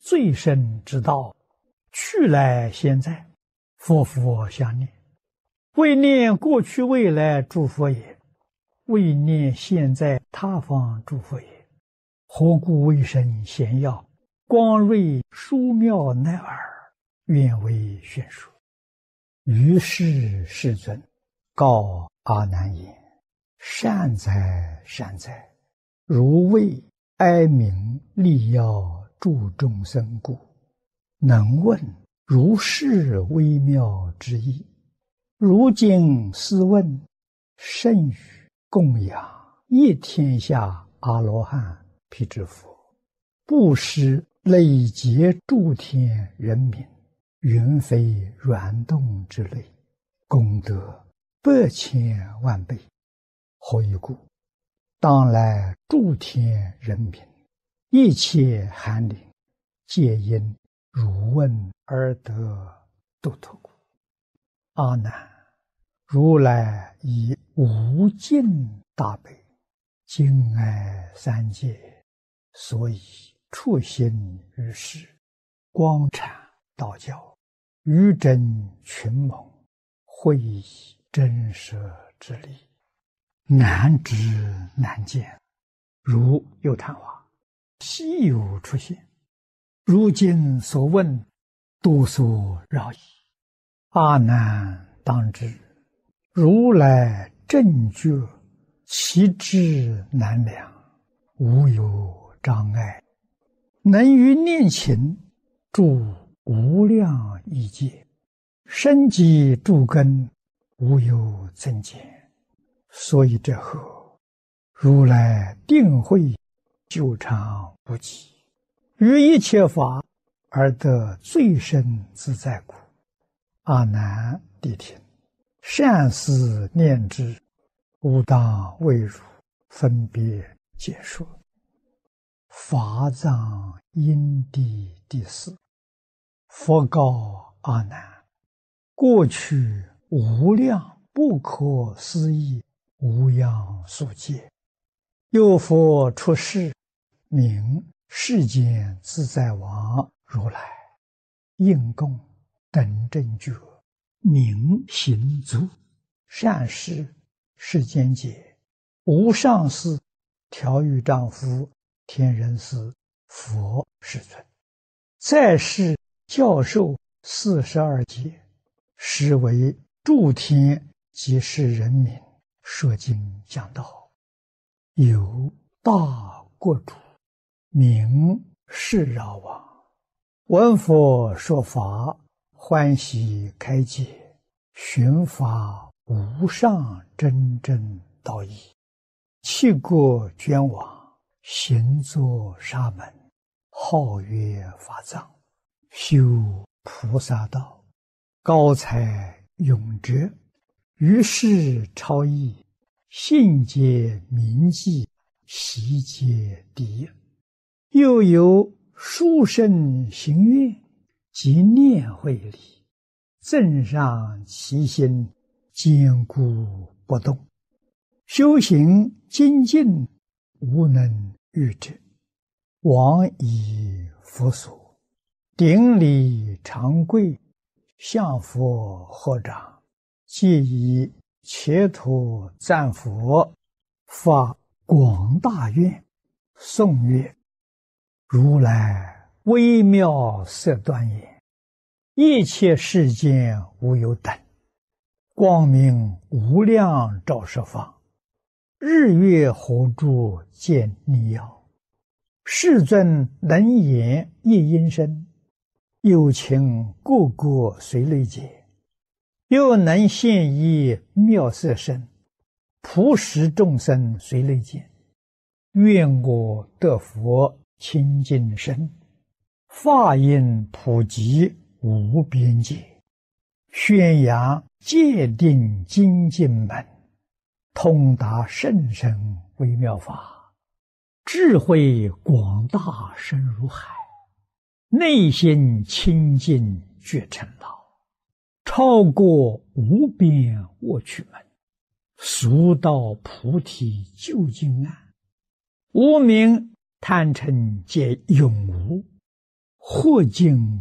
最深之道，去来现在，佛佛相念。为念过去未来诸佛也，为念现在他方诸佛也。何故为生贤要，光瑞殊妙乃尔，愿为宣说。于是世尊告阿难言：善哉善哉，如为哀悯利要助众生故，能问如是微妙之意。如今斯问，甚于供养一天下阿罗汉辟支佛，布施累劫诸天人民，云非软动之类，功德百千万倍。何以故？当来诸天人民，一切寒灵，皆因汝问而得度脱故。阿难，如来以无尽大悲，敬爱三界，所以处心于世，光阐道教，于真群蒙，会以真实之理，难知难见，如有昙花，稀有出现。如今所问，多所扰矣。阿难当知，如来正觉，其智难量，无有障碍，能于念勤住无量亿劫，生机诸根，无有增减。所以这后，如来定会久长无极，于一切法而得最深自在故。阿难谛听，善思念之，吾当为汝分别解说。法藏因地第四，佛告阿难：过去无量不可思议无量数劫，有佛出世，名世间自在王如来，应供等正觉，明行足，善事世间解，无上士，调御丈夫，天人师，佛世尊。再世教授42劫，实为诸天及世人民说经讲道。有大国主，名释饶王，闻佛说法，欢喜开解，寻法无上真正道义，弃国捐往，行作沙门，号曰法藏，修菩萨道，高才永哲，于是超逸，信解明记，习皆第一。又有殊胜行愿及念慧力，增上其心，坚固不动，修行精进，无能御者。往以佛所，顶礼长跪，向佛合掌，皆以切土赞佛，发广大愿，颂曰：如来微妙色端严，一切世间无有等，光明无量照十方，日月火柱见逆耀，世尊能言一音声，有情个个随类解，又能现一妙色身，普使众生随类见。愿我得佛清净身，法音普及无边界，宣扬戒定精进门，通达甚深微妙法，智慧广大深如海，内心清净觉成道，超过无边卧趣门，速到菩提究竟岸，无明贪嗔皆永无， 或经